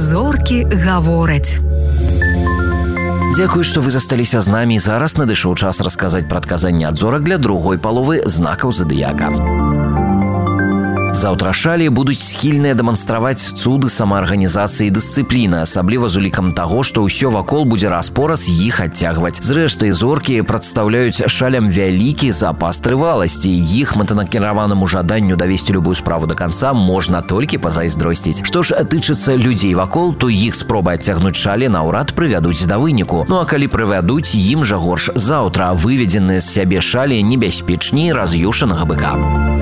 Зоркі гавораць. Дзякуй, што вы засталіся з намі. Зараз надышоў час расказаць прадказанні ад зорак для другой паловы знакаў задыяка. Заўтра шалі будуць схільныя дэманстраваць цуды самаарганізацыі і дысцыпліны, асабліва з улікам таго, што ўсё вакол будзе раз-пораз іх адцягваць. Зрэшты, зоркі прадстаўляюць шалям вялікі запас трываласці. Іх мэтанакіраванаму жаданню давесці любую справу да канца можна толькі пазайздросціць. Што ж тычыцца людзей вакол, то іх спробы адцягнуць шалі наўрад прывядуць да выніку. Ну а калі прывядуць, ім жа горш. Заўтра выведзеныя з сябе шалі небяспечней раз'юшанага быка.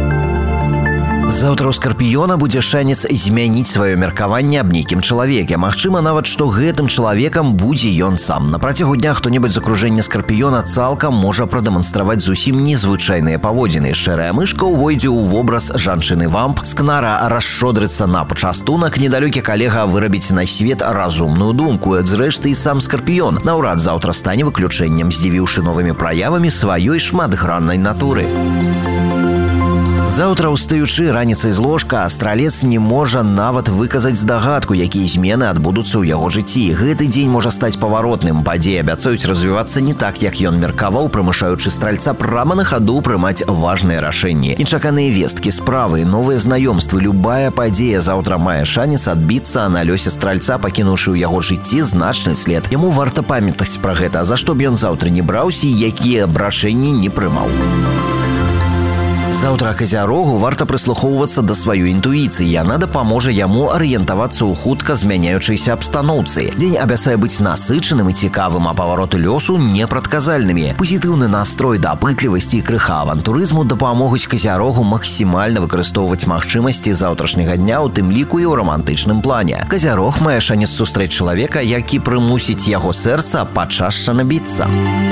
Заўтра ў скарпіёна будзе шанец змяніць сваё меркаванне аб нейкім чалавеке. Магчыма нават, што гэтым чалавекам будзе ён сам. На працягу дня хто-небудзь з акружэння скарпіёна цалкам можа прадэманстраваць зусім незвычайныя паводзіны. Шэрая мышка ўвойдзе ў вобраз жанчыны-вамп, скнара расшодрыцца на пачастунак, недалёкі калега вырабіць на свет разумную думку. Зрэшты, і сам скарпіён наўрад заўтра стане выключэннем, здзівіўшы новымі праявамі сваёй шматграннай натуры. Заўтра, устаючы раніцай з ложка, астралец не можа нават выказаць здагадку, якія змены адбудуцца ў яго жыцці. Гэты дзень можа стаць паваротным. Падзеі абяцаюць развівацца не так, як ён меркаваў, прымушаючы стральца прама на хаду прымаць важныя рашэнні. Нечаканыя весткі, справы, новыя знаёмствы, любая падзея заўтра мае шанец адбіцца на лёсе стральца, пакінуўшы ў яго жыцці значны след. Яму варта памятаць пра гэта, за што б ён заўтра не браўся і якія б рашэнні не прымаў. Заўтра казярогу варта прыслухоўвацца да сваёй інтуіцыі. Яна дапаможа яму арыентавацца ў хутка змяняючайся абстаноўцы. Дзень абяцае быць насычаным і цікавым, а павароты лёсу непрадказальнымі. Пазітыўны настрой, дапытлівасці і крыха авантурызму дапамогуць казярогу максімальна выкарыстоўваць магчымасці заўтрашняга дня, у тым ліку і ў рамантычным плане. Казярог мае шанец сустрэць чалавека, які прымусіць яго сэрца пачасша набіцца.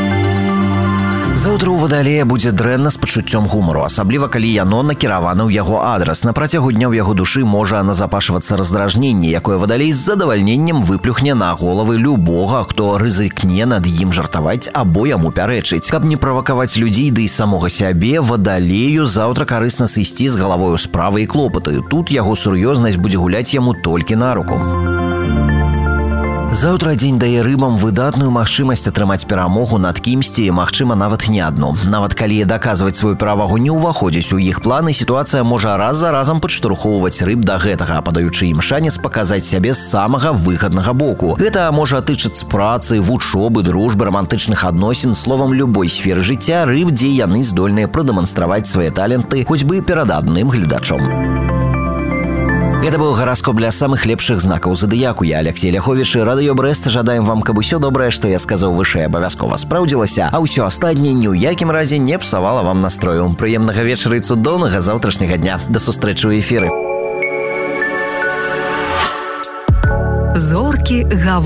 Заўтра ў вадалея будзе дрэнна з пачуццём гумару, асабліва калі яно накіравана ў яго адрас. На працягу дня ў яго душы можа назапашвацца раздражненне, якое вадалей з задавальненнем выплюхне на головы любога, хто рызыкне над ім жартаваць або яму пярэчыць. Каб не правакаваць людзей ды і самога сябе, вадалею заўтра карысна сысці з галавою справы і клопаты. Тут яго сур'ёзнасць будзе гуляць яму толькі на руку. Заўтра дзень дае рыбам выдатную магчымасць атрымаць перамогу над кімсьці, магчыма, нават не адну. Нават калі даказваць сваю перавагу не ўваходзіць у іх планы, сітуацыя можа раз за разам падштурхоўваць рыб да гэтага, падаючы ім шанец паказаць сябе з самага выгаднага боку. Гэта можа тычыцца працы, вучобы, дружбы, рамантычных адносін, словам, любой сферы жыцця рыб, дзе яны здольныя прадэманстраваць свае таленты, хоць бы перад адным гледачом. Гэта быў гараскоп для самых лепшых знакаў задыяку. Я Алексей Ляховіч і Радыё Брэст. Жадаем вам, каб усё добрае, што я сказаў вышэй, абавязкова спраўдзілася, а ўсё астатняе ні ў якім разе не псавала вам настрою. Прыемнага вечара і цудоўнага заўтрашняга дня. Да сустрэчы ў эфіры. Зоркі гавораць.